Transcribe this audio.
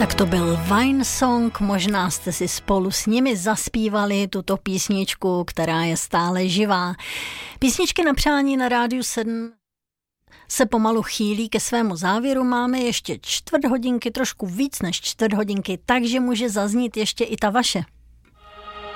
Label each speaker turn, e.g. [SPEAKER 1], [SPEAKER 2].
[SPEAKER 1] Tak to byl Vinesong, možná jste si spolu s nimi zaspívali tuto písničku, která je stále živá. Písničky na přání na Rádiu 7 se pomalu chýlí ke svému závěru. Máme ještě čtvrt hodinky, trošku víc než čtvrt hodinky, takže může zaznít ještě i ta vaše.